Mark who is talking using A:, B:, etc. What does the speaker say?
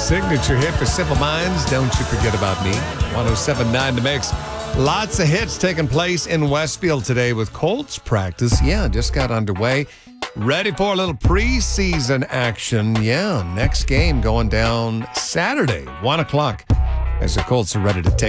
A: signature hit for Simple Minds. Don't you forget about me. 107.9 The Mix. Lots of hits taking place in Westfield today with Colts practice. Yeah, just got underway. Ready for a little preseason action. Yeah, next game going down Saturday, 1 o'clock, as the Colts are ready to take